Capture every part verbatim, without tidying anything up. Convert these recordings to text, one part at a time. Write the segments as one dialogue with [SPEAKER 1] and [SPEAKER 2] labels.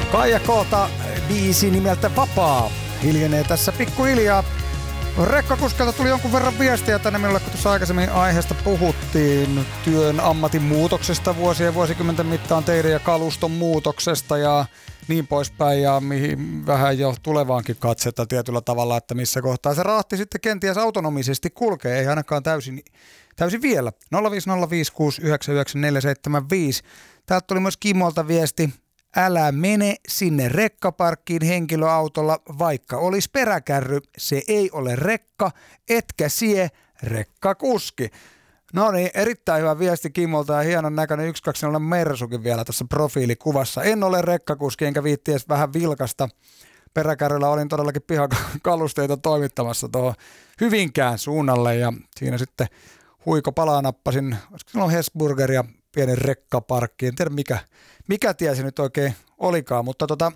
[SPEAKER 1] Kaija K:lta biisi nimeltä Vapaa hiljenee tässä pikkuhiljaa. Rekkakuskelta tuli jonkun verran viestiä tänne minulle, kun tuossa aikaisemmin aiheesta puhuttiin työn ammatin muutoksesta vuosien ja vuosikymmenten mittaan, teidän ja kaluston muutoksesta ja niin poispäin, ja mihin vähän jo tulevaankin katsetta tietyllä tavalla, että missä kohtaa se rahti sitten kenties autonomisesti kulkee, ei ainakaan täysin, täysin vielä. nolla viisi nolla viisi kuusi yhdeksän yhdeksän neljä seitsemän viisi. Täältä tuli myös Kimolta viesti. Älä mene sinne rekkaparkkiin henkilöautolla, vaikka olisi peräkärry. Se ei ole rekka, etkä sie rekkakuski. No niin, erittäin hyvä viesti Kimolta ja hienon näköinen yksi kaksi nolla Mersukin vielä tässä profiilikuvassa. En ole rekkakuski enkä viitti edes vähän vilkasta. Peräkärryllä olin todellakin pihakalusteita toimittamassa tuohon Hyvinkään suunnalle ja siinä sitten huiko palaa nappasin, olisiko silloin Hesburger ja pienen rekkaparkki. En tiedä mikä, mikä tie se nyt oikein olikaan, mutta tota,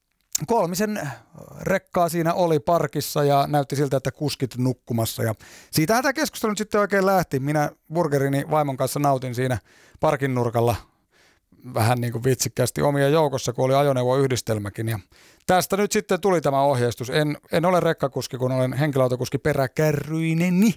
[SPEAKER 1] kolmisen rekkaa siinä oli parkissa ja näytti siltä, että kuskit nukkumassa. Ja siitähän tämä keskustelu nyt sitten oikein lähti. Minä burgerini vaimon kanssa nautin siinä parkin nurkalla vähän niin kuin vitsikkäästi omia joukossa, kun oli ajoneuvoyhdistelmäkin. Ja tästä nyt sitten tuli tämä ohjeistus. En, en ole rekkakuski, kun olen henkilöautokuski peräkärryineni.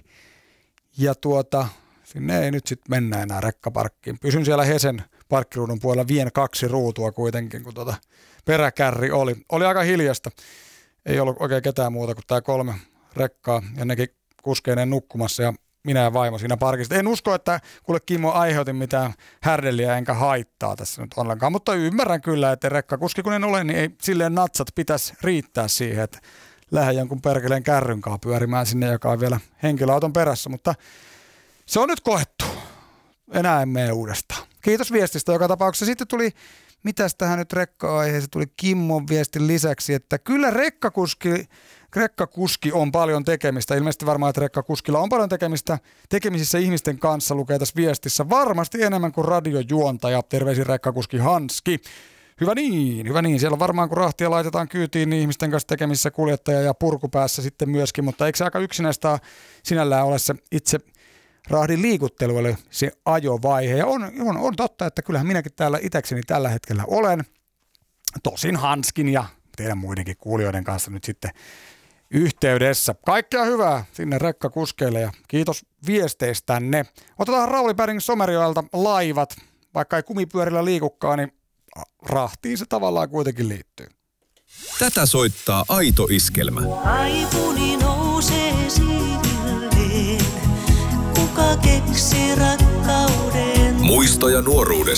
[SPEAKER 1] Ja tuota, sinne ei nyt sitten mennä enää rekkaparkkiin. Pysyn siellä Hesen parkkiruudun puolella, vien kaksi ruutua kuitenkin, kun tuota peräkärri oli. Oli aika hiljasta. Ei ollut oikein ketään muuta kuin tämä kolme rekkaa ja nekin kuskeineen nukkumassa ja minä ja vaimo siinä parkissa. En usko, että kuule Kimmo aiheutin mitään härdeliä enkä haittaa tässä nyt ollenkaan, mutta ymmärrän kyllä, että rekkakuski kun en ole, niin ei silleen natsat pitäisi riittää siihen, että lähden jonkun perkeleen kärryn kanssa pyörimään sinne, joka on vielä henkilöauton perässä, mutta se on nyt koettu. Enää en mene uudestaan. Kiitos viestistä joka tapauksessa. Sitten tuli, mitäs tähän nyt rekka-aiheeseen, tuli Kimmon viestin lisäksi, että kyllä rekkakuski, rekkakuski on paljon tekemistä. Ilmeisesti varmaan, että rekkakuskilla on paljon tekemistä tekemisissä ihmisten kanssa, lukee tässä viestissä. Varmasti enemmän kuin radiojuontaja. Terveisin rekkakuski Hanski. Hyvä niin, hyvä niin. Siellä on varmaan, kun rahtia laitetaan kyytiin, niin ihmisten kanssa tekemissä kuljettaja ja purkupäässä sitten myöskin, mutta eikö se aika yksinäistä sinällään ole se itse rahdin liikuttelu, eli se ajovaihe. Ja on, on, on totta, että kyllähän minäkin täällä itsekseni tällä hetkellä olen. Tosin Hanskin ja teidän muidenkin kuulijoiden kanssa nyt sitten yhteydessä. Kaikkea hyvää sinne rekkakuskeille ja kiitos viesteistänne. Otetaan Rauli Päring Somerjoelta laivat. Vaikka ei kumipyörillä liikukaan, niin rahtiin se tavallaan kuitenkin liittyy.
[SPEAKER 2] Tätä soittaa Aito Iskelmä.
[SPEAKER 3] Aivuni nousee siiville, kuka keksi rakkauden.
[SPEAKER 2] Muistoja nuoruudesta.